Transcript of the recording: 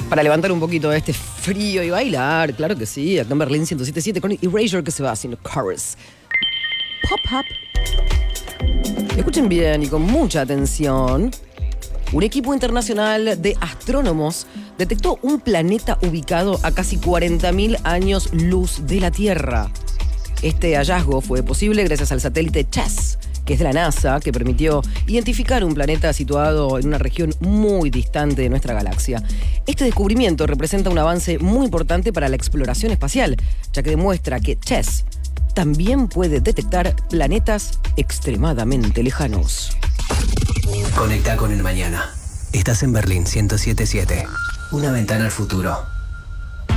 Para levantar un poquito este frío y bailar, claro que sí, acá en Berlín 107.7 con Erasure que se va haciendo chorus. Pop up. Escuchen bien y con mucha atención. Un equipo internacional de astrónomos detectó un planeta ubicado a casi 40.000 años luz de la Tierra. Este hallazgo fue posible gracias al satélite CHESS, que es de la NASA, que permitió identificar un planeta situado en una región muy distante de nuestra galaxia. Este descubrimiento representa un avance muy importante para la exploración espacial, ya que demuestra que CHESS también puede detectar planetas extremadamente lejanos. Conecta con el mañana. Estás en Berlín 107.7. Una ventana al futuro.